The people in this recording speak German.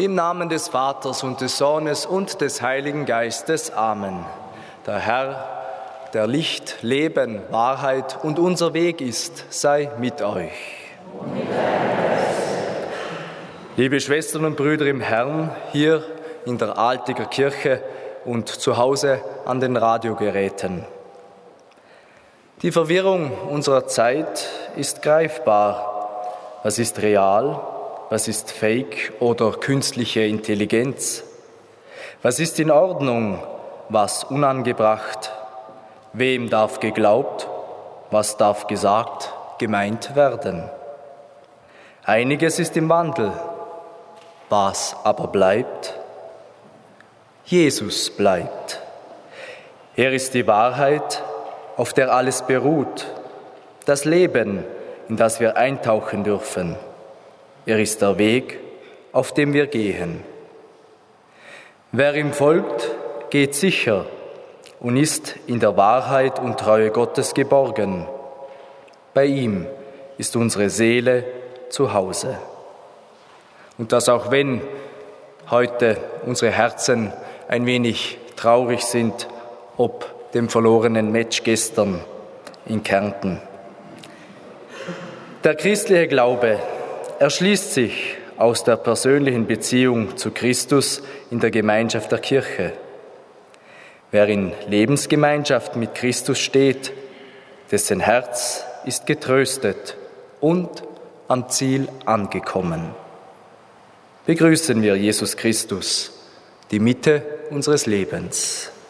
Im Namen des Vaters und des Sohnes und des Heiligen Geistes. Amen. Der Herr, der Licht, Leben, Wahrheit und unser Weg ist, sei mit euch. Liebe Schwestern und Brüder im Herrn, hier in der Altiger Kirche und zu Hause an den Radiogeräten. Die Verwirrung unserer Zeit ist greifbar. Was ist real? Was ist Fake oder künstliche Intelligenz? Was ist in Ordnung? Was unangebracht? Wem darf geglaubt? Was darf gesagt, gemeint werden? Einiges ist im Wandel. Was aber bleibt? Jesus bleibt. Er ist die Wahrheit, auf der alles beruht, das Leben, in das wir eintauchen dürfen. Er ist der Weg, auf dem wir gehen. Wer ihm folgt, geht sicher und ist in der Wahrheit und Treue Gottes geborgen. Bei ihm ist unsere Seele zu Hause. Und das auch wenn heute unsere Herzen ein wenig traurig sind, ob dem verlorenen Match gestern in Kärnten. Der christliche Glaube erschließt sich aus der persönlichen Beziehung zu Christus in der Gemeinschaft der Kirche. Wer in Lebensgemeinschaft mit Christus steht, dessen Herz ist getröstet und am Ziel angekommen. Begrüßen wir Jesus Christus, die Mitte unseres Lebens.